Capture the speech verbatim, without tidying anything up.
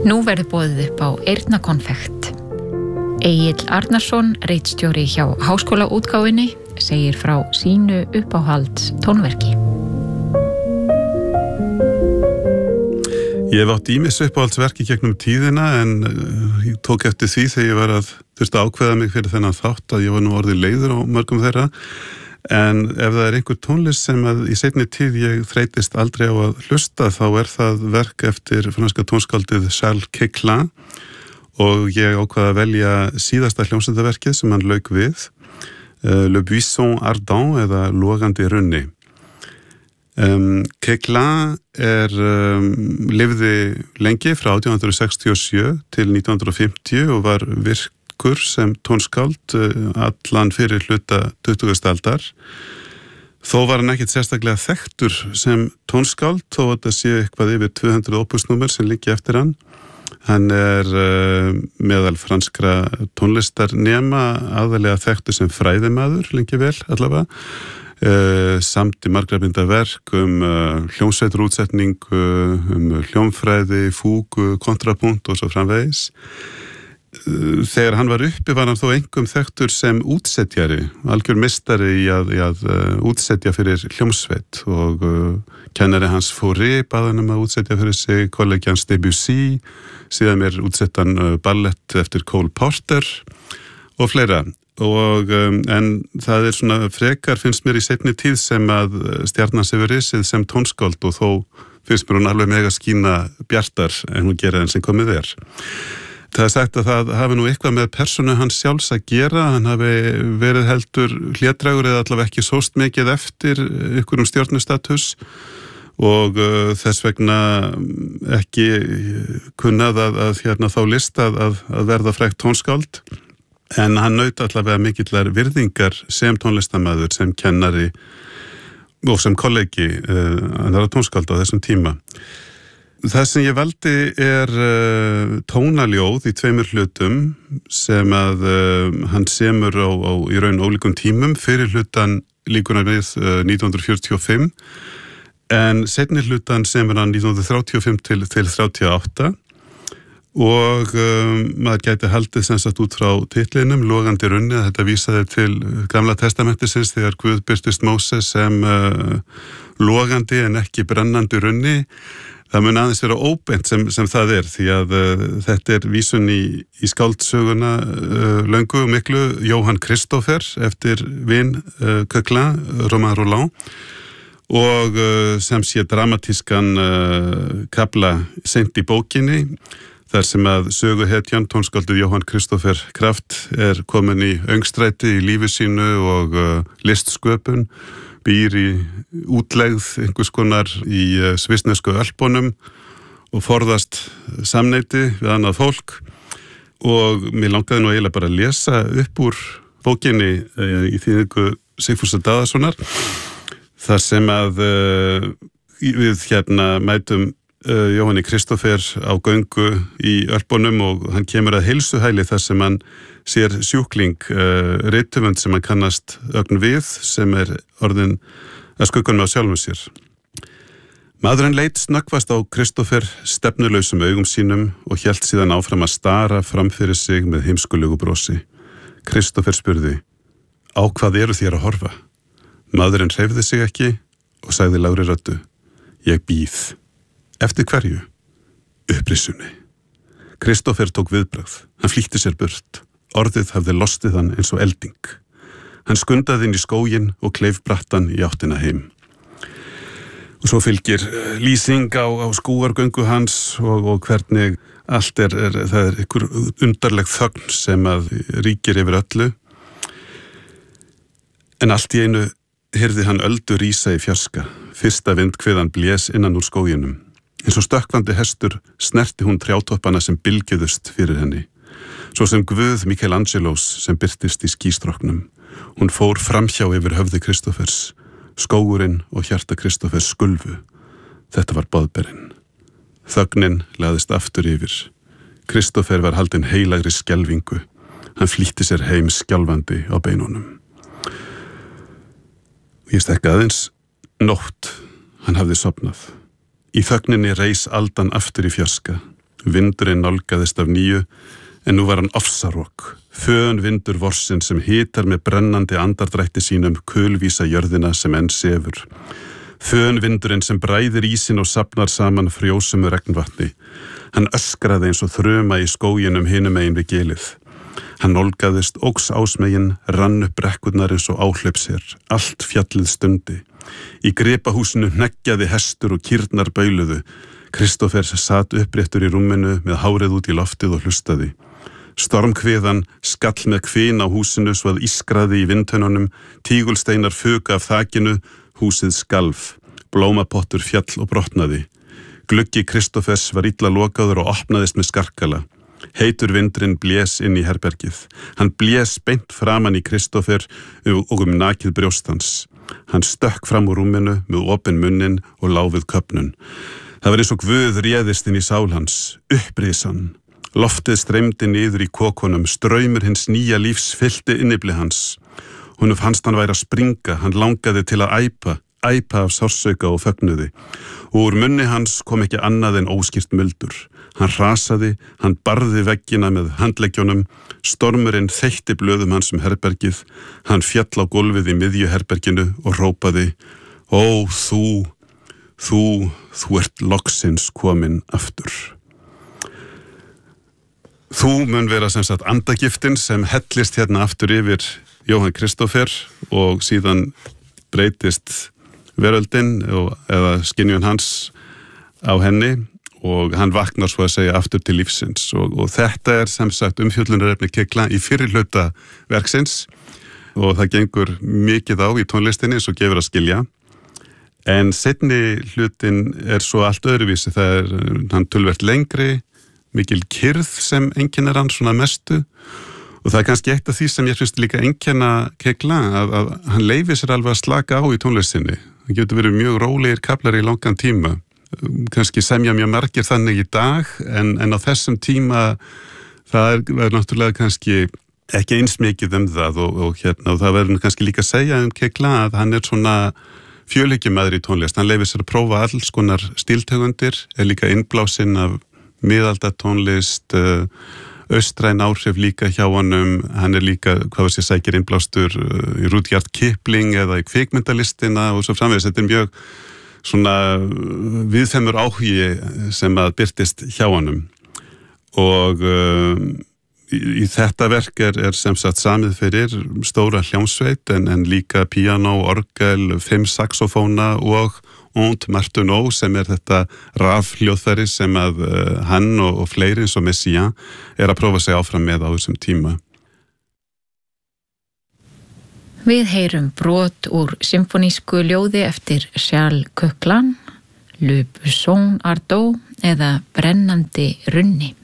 Nú verður boðið upp á eyrnakonfekt. Egill Arnarsson, ritstjóri hjá Háskólaútgáfunni, segir frá sínu uppáhalds tónverki. Ég hef átt ýmis uppáhaldsverki gegnum tíðina en uh, ég tók eftir því þegar ég var að þurfti að ákveða mig fyrir þennan þátt að ég var nú orðið leiður á mörgum þeirra. En ef það er einhver tónlist sem að í seinni tíð ég þreytist aldrei á að hlusta, þá er það verk eftir franska tónskáldið Charles Queclin og ég ákvaða að velja síðasta hljómsveitarverkið sem hann lauk við, uh, Le Buisson Ardent eða Logandi runni. Um, Queclin er um, lifði lengi frá átján hundruð sextíu og sjö til nítján hundruð fimmtíu og var virk sem tónskáld allan fyrir hluta tuttugustu aldar. Þó var hann ekkert sérstaklega þekktur sem tónskáld, þó að það sé eitthvað yfir tvö hundruð opusnúmer sem liggja eftir hann. Hann er uh, meðal franskra tónlistarnema aðalega þekktur sem fræðimaður, lengi vel allavega. Uh, samt í margra binda verk um uh, hljómsveitarútsetningu, um hljómfræði, fúgu, kontrapunkt og svo framvegis. Þegar hann var uppi var hann þó engum þekktur sem útsetjari, algjör mistari í að, í að uh, útsetja fyrir hljómsveit og uh, kennari hans Fauré bað hann um að útsetja fyrir sig, kollegi hans Debussy, síðan mér útsettan uh, ballett eftir Cole Porter og fleira. Og, um, en það er svona frekar finnst mér í seinni tíð sem að stjarnan sig verið risið sem tónskáld og þó finnst mér hún alveg mega skína bjartar en hún gera enn sem komið er. Það er sagt að það hafi nú eitthvað með persónu hans sjálfs að gera, hann hafi verið heldur hlédrægur eða allavega ekki sóst mikið eftir einhverjum stjörnustatus og uh, þess vegna ekki kunnað að, að hérna þá lista að, að verða frægt tónskáld, en hann naut allavega mikillar virðingar sem tónlistarmaður, sem kennari og sem kollegi uh, annarra tónskálda á þessum tíma. Það sem ég valdi er uh, tónaljóð í tveimur hlutum sem að uh, hann semur á, á í raun ólíkum tímum. Fyrir hlutan líkunar við uh, nítján hundruð fjörutíu og fimm en seinni hlutan semur hann nítján hundruð þrjátíu og fimm til, til þrjátíu og átta og um, maður gæti haldið sem sagt út frá titlinum Logandi runni að þetta vísaði til Gamla testamentisins þegar Guð birtist Móses sem uh, logandi en ekki brennandi runni. Það mun aðeins vera óbeint sem, sem það er því að uh, þetta er vísun í, í skáldsöguna uh, löngu og miklu Jóhann Kristófer eftir vin uh, Queclin, Romain Rolland og uh, sem sé dramatískan uh, kafla seint í bókinni þar sem að söguhetjan tónskáldið Jóhann Kristófer Kraft er komin í öngstræti í lífi sínu og uh, listsköpun, býr í útlegð einhvers konar í uh, svissnesku Ölpunum og forðast samneyti við annað fólk og mér langaði nú eiginlega bara að lesa upp úr bókinni uh, í þýðingu Sigfúsar Daðasonar þar sem að uh, við hérna mætum Uh, Jóhanni Kristófer á göngu í Ölpunum og hann kemur að heilsuhæli þar sem hann sér sjúkling uh, rithöfund sem hann kannast ögn við sem er orðin að skuggunum á sjálfum sér. Maðurinn leit snöggvast á Kristófer stefnulausum augum sínum og hélt síðan áfram að stara fram fyrir sig með heimskulegu brosi. Kristófer spurði: "Á hvað eru þér að horfa?" Maðurinn hreyfði sig ekki og sagði lágri röddu: "Ég bíð." Eftir hverju? Upprisunni. Kristófer tók viðbragð. Hann flýtti sér burt. Orðið hafði lostið hann eins og elding. Hann skundaði inn í skóginn og kleif brattan í áttina heim. Og svo fylgir lýsing á, á skúargöngu hans og, og hvernig allt er, er, það er einhver undarleg þögn sem að ríkir yfir öllu. En allt í einu heyrði hann öldu rísa í fjarska. Fyrsta vindkviðan blés innan úr skóginum. Eins og stökkvandi hestur snerti hún trjátoppana sem bylgjuðust fyrir henni. Svo sem Guð Michelangelos sem birtist í skýstróknum. Hún fór framhjá yfir höfði Kristófers. Skógurinn og hjarta Kristófers skulfu. Þetta var boðberinn. Þögnin laðist aftur yfir. Kristófer var haldinn heilagri skelfingu. Hann flýtti sér heim skjálfandi á beinunum. Ég stekka aðeins. Nótt. Hann hafði sofnað. Í þögninni reis aldan aftur í fjarska. Vindurinn nálgaðist af nýju, en nú var hann ofsarok. Fön vindur vorsinn sem hitar með brennandi andardrætti sínum kulvísa jörðina sem enn sefur. Fön vindurinn sem bræðir ísinn og safnar saman frjósumu regnvatni. Hann öskraði eins og þruma í skóginum hinum megin við gilið. Hann nálgaðist óks ásmegin, rann upp brekkurnar eins og áhlaupsér. Allt fjallið stundi. Í gripahúsinu hneggjaði hestur og kýrnar bauluðu. Kristófer sat uppréttur í rúminu með hárið út í loftið og hlustaði. Stormkviðan skall með kvin á húsinu svo að ískraði í vindhönunum, tígulsteinar fuka af þakinu, húsið skalf, blómapottur fjall og brotnaði. Gluggi Kristófers var illa lokaður og opnaðist með skarkala. Heitur vindurinn blés inn í herbergið. Hann blés beint framan í Kristófer og um nakið brjóst hans. Hann stökk fram úr rúminu með opinn munnin og lá við köfnun. Það var eins og Guð réðist inn í sál hans, upprisan. Loftið streymdi niður í kokunum, straumur hins nýja lífs fyllti innibli hans. Honum fannst hann væri að springa, hann langaði til að æpa, æpa af sársauka og fögnuði. Og úr munni hans kom ekki annað en óskýrt muldur. Hann hrasaði, hann barði veggina með handleggjónum, stormurinn þeytti blöðum hans um herbergið, hann fjall á gólfið í miðju herberginu og rópaði: Ó, þú, þú, þú ert loksins komin aftur. Þú mun vera sem sagt andagiftin sem hellist hérna aftur yfir Jóhann Kristófer og síðan breytist veröldin og, eða skynjun hans á henni og hann vaknar svo að segja aftur til lífsins og, og þetta er sem sagt umfjöllunarefni Kekla í fyrri hluta verksins og það gengur mikið á í tónlistinni eins og gefur að skilja. En seinni hlutin er svo allt öðruvísi, það er hann töluvert lengri, mikil kyrrð sem einkennir hann svona mestu og það er kannski eitt af því sem ég finnst líka einkenna Kekla að, að hann leyfir sér alveg að slaka á í tónlistinni. Það getur verið mjög rólegir kaflar í langan tíma, kannski semja mjög margir þannig í dag en, en á þessum tíma það er, er náttúrulega kannski ekki eins mikið um það og, og, hérna, og það verður kannski líka að segja um Kekla að hann er svona fjölhyggjumaður í tónlist, hann leyfir sér að prófa alls konar stíltegundir, er líka innblásinn af miðaldatónlist, uh, austræn áhrif líka hjá honum, hann er líka, hvað var sér sækir innblástur uh, í Rudyard Kipling eða í kvikmyndalistina og svo framvegis, þetta er mjög svona viðfemur áhugi sem að birtist hjá honum og uh, í, í þetta verk er, er sem sagt samið fyrir stóra hljómsveit en, en líka píanó, orgel, fimm saxofóna og und Martineau sem er þetta rafhljóðfæri sem að uh, hann og, og fleiri eins og Messiaen er að prófa sig áfram með á þessum tíma. Við heyrum brot úr symfonísku ljóði eftir Charles Coquelin, Le Buisson Ardent eða Brennandi runni.